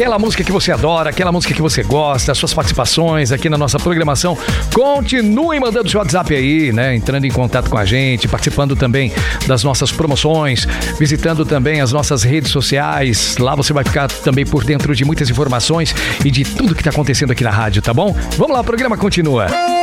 aquela música que você adora, aquela música que você gosta, as suas participações aqui na nossa programação. Continuem mandando seu WhatsApp aí, né? Entrando em contato com a gente, participando também das nossas promoções, visitando também as nossas redes sociais. Lá você vai ficar também por dentro de muitas informações e de tudo que está acontecendo aqui na rádio, tá bom? Vamos lá, o programa continua.